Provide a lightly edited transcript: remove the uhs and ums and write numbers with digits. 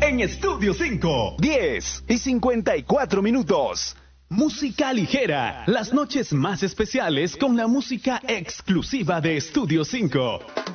en Estudio 5. 10:54. Música ligera. Las noches más especiales con la música exclusiva de Estudio 5.